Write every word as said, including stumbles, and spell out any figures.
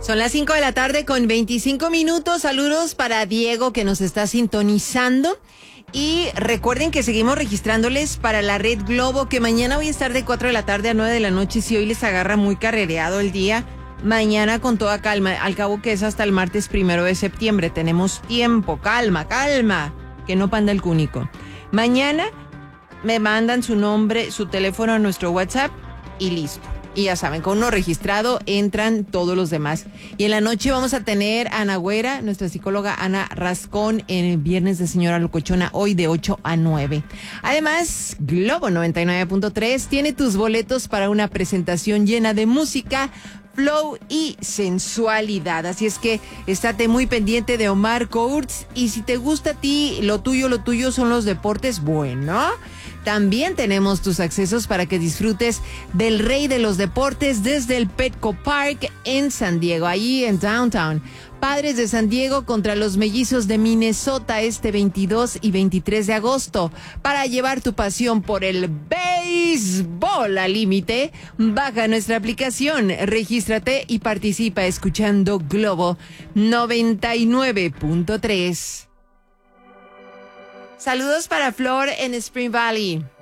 Son las cinco de la tarde con veinticinco minutos. Saludos para Diego que nos está sintonizando. Y recuerden que seguimos registrándoles para la Red Globo, que mañana voy a estar de cuatro de la tarde a nueve de la noche. Si hoy les agarra muy carrereado el día, mañana con toda calma. Al cabo que es hasta el martes primero de septiembre. Tenemos tiempo. Calma, calma. Que no panda el cúnico. Mañana me mandan su nombre, su teléfono a nuestro WhatsApp y listo. Y ya saben, con uno registrado entran todos los demás. Y en la noche vamos a tener a Ana Güera, nuestra psicóloga Ana Rascón, en el Viernes de Señora Locochona, hoy de ocho a nueve. Además, Globo noventa y nueve punto tres tiene tus boletos para una presentación llena de música, flow y sensualidad. Así es que estate muy pendiente de Omar Courts. Y si te gusta a ti, lo tuyo, lo tuyo son los deportes, bueno, también tenemos tus accesos para que disfrutes del rey de los deportes desde el Petco Park en San Diego, ahí en Downtown. Padres de San Diego contra los Mellizos de Minnesota este veintidós y veintitrés de agosto. Para llevar tu pasión por el béisbol al límite, baja nuestra aplicación, regístrate y participa escuchando Globo noventa y nueve punto tres. Saludos para Flor en Spring Valley.